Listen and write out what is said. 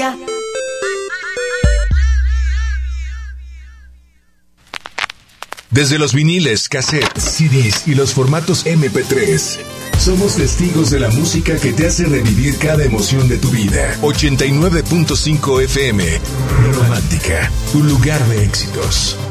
día. Desde los viniles, cassettes, CDs y los formatos MP3, somos testigos de la música que te hace revivir cada emoción de tu vida. 89.5 FM, Romántica, tu lugar de éxitos.